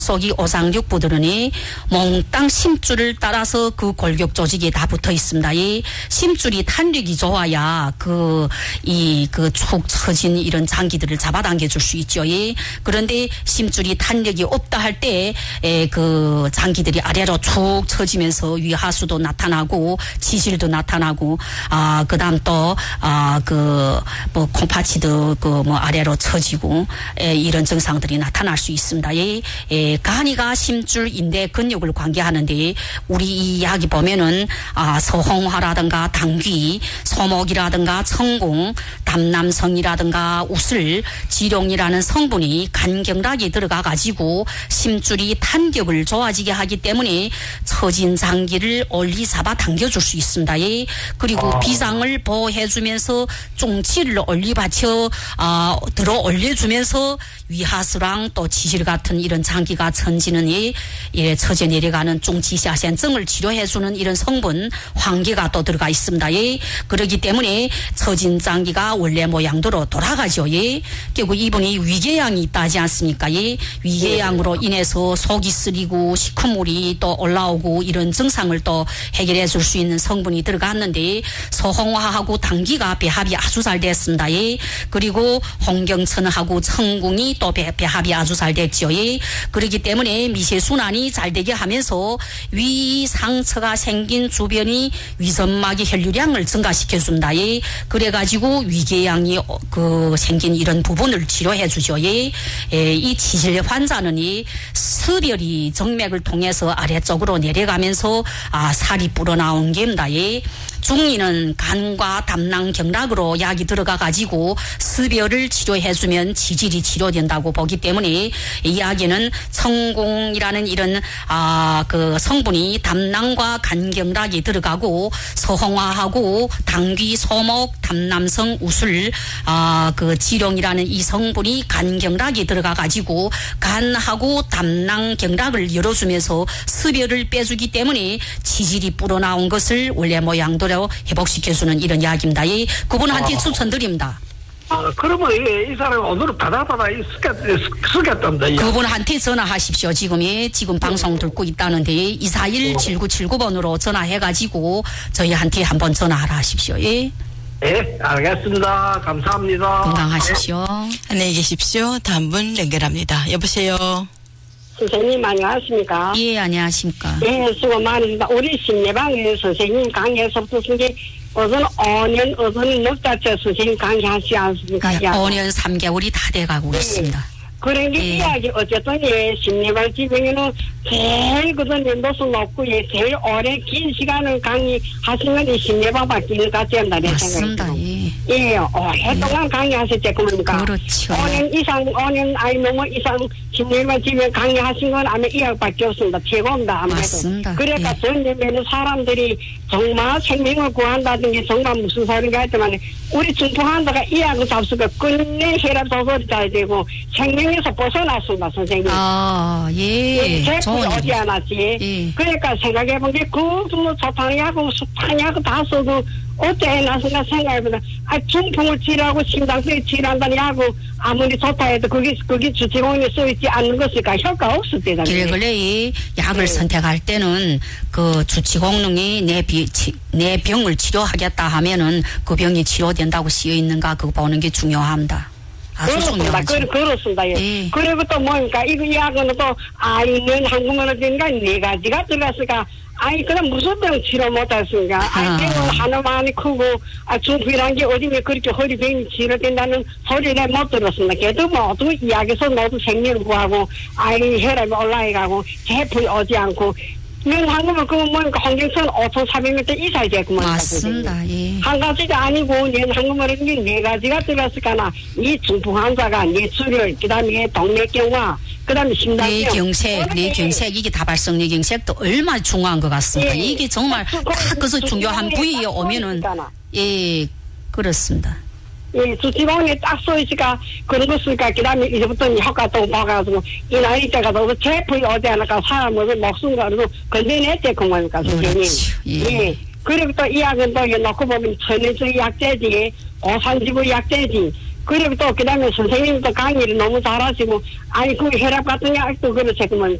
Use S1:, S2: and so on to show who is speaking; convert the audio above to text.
S1: 속이 오상육부들은이 몽땅 심줄을 따라서 그 골격 조직에 다 붙어 있습니다. 이 심줄이 탄력이 좋아야 축 처진 이런 장기들을 잡아당겨 줄 수 있죠. 그런데 심줄이 탄력이 없다 할 때 그 장기들이 아래로 축 처지면서 위하수도 나타나고 지실도 나타나고 그다음 또 콩팥이도 아래로 처지고 이런 증상들이 나타날 수 있습니다. 간이가 심줄 인대 근육을 관계하는데 우리 이 이야기 보면은 서홍화라든가 당귀, 소목이라든가 청공, 담남성이라든가 우슬, 지룡이라는 성분이 간경락에 들어가 가지고 심줄이 탄력을 좋아지게 하기 때문에 처진 장기를 올리 잡아 당겨줄 수 있습니다. 그리고 비상을 보호해주면서 종치를 올리 받쳐 들어 올려주면서 위하수랑 또 지실 같은 이런 장기가 처지는 처져 내려가는 중지샤센증을 치료해주는 이런 성분 황계가 또 들어가 있습니다. 그렇기 때문에 처진 장기가 원래 모양대로 돌아가죠. 결국 이분이 위궤양이 있다 하지 않습니까? 위궤양으로 인해서 속이 쓰리고 식후물이 또 올라오고 이런 증상을 또 해결해 줄 수 있는 성분이 들어갔는데 소홍화하고 당귀가 배합이 아주 잘 됐습니다. 그리고 홍경천하고 청궁이 또 배합이 아주 잘 됐죠. 그렇기 때문에 미세순환이 잘 되게 하면서 위 상처가 생긴 주변이 위선막의 혈류량을 증가시켜줍니다. 그래가지고 위궤양이 생긴 이런 부분을 치료해 주죠. 이 지질 환자는 스별이 정맥을 통해서 아래쪽으로 내려가면서 살이 불어나온 겁니다. 중이는 간과 담낭 경락으로 약이 들어가 가지고 스별을 치료해주면 지질이 치료된다고 보기 때문에 이 약에는 청공이라는 이런 그 성분이 담낭과 간경락이 들어가고 서홍화하고 당귀, 소목, 담남성, 우술 그 지룡이라는 이 성분이 간경락이 들어가 가지고 간하고 담낭 경락을 열어주면서 스별을 빼주기 때문에 지질이 불어나온 것을 원래 모양대로 회복시켜주는 이런 약입니다. 그분한테 추천드립니다.
S2: 그러면 이 사람 오늘 바다바다 쓰겠답니다.
S1: 그분한테 전화하십시오. 지금 방송 듣고 있다는데 241-7979번으로 전화해가지고 저희한테 한번 전화하라 하십시오.
S2: 네, 알겠습니다. 감사합니다.
S1: 건강하십시오.
S3: 안녕히 계십시오. 다음 분 연결합니다. 여보세요.
S4: 선생님 안녕하십니까?
S1: 예, 안녕하십니까?
S4: 예, 수고 많으십니다. 우리 심내방에 선생님 강의에서 무슨 게 어선 5년 어선 녹자체 선생님 강의하시지 않습니까?
S1: 5년 3개월이 다 돼가고 있습니다.
S4: 그런 게 이야기 어쨌든 심내방 지병에는 제일 그런 연도수 높고 제일 오래 긴 시간을 강의하시는 게 심내방밖에 것 같지 않나 내
S1: 맞습니다.
S4: 오랫동안 강의하셨지 그러니까.
S1: 그렇죠.
S4: 5년 아니 너무 이상 심내방 지병 강의하신 건 아마 이학밖에 없습니다. 최고입니다. 아무래도.
S1: 맞습니다.
S4: 그러니까 전에는 사람들이 정말 생명을 구한다는 게 정말 무슨 소리인가 했지만 우리 중풍환자가 이약을 잡수고 끝내 혈압 조절이 잘 되고 생명에서 벗어났습니다. 선생님. 제품이 오지 않았지. 그러니까 생각해본 게 소탕약하고 수탕약하고 다 써도 어째 나서나 생각해보다 중풍을 치료하고 심장병을 치료한다는 약하고 아무리 좋다 해도 그게 주치공에 써있지 않는 것일까 효과 없을 때다.
S1: 근래 약을 선택할 때는 그 주치공능이 내 병을 치료하겠다 하면은 그 병이 치료된다고 쓰여 있는가 그거 보는 게 중요합니다.
S4: 그렇습니다. 그렇습니다. 그리고 또 뭡니까 이거 약은 또 있는 한국말로 되니까 4가지가 들어갔으니까 그럼 무슨 병 치료 못했습니까? 병은 하나만 크고, 중풍이라는 게 어디면 그렇게 허리병이 치료된다는 소리를 못 들었습니다. 걔도 모두 이야기에서 모두 생리를 구하고, 혈압이 올라가고, 제품이 오지 않고, 한국은 그건 뭡니까? 홍경천 5,400m 이상이 됐구만.
S1: 맞습니다.
S4: 한 가지가 아니고, 한국말은 4가지가 들었을까나, 이 중풍 환자가 뇌출혈, 그 다음에 동맥경화, 그 다음에 심장병.
S1: 뇌경색, 이게 다발성 뇌경색도 얼마나 중요한 것 같습니다. 이게 정말 다 그래서 중요한 부위에 오면은, 그렇습니다.
S4: 주치공에 딱 써있으니까 그런 거 쓰니까 그 다음에 이제부터 효과 또 봐가지고 이 나이 때가 너무 제품이 오지 않을까 사람을 목숨 걸고 건져냈지 그만이니까 선생님. 그리고 또 이 약은 또 놓고 보면 천연적 약재지 오산지구 약재지 그리고 또 그다음에 선생님도 강의를 너무 잘하시고 아니 그 혈압 같은 약도 그렇지 그러면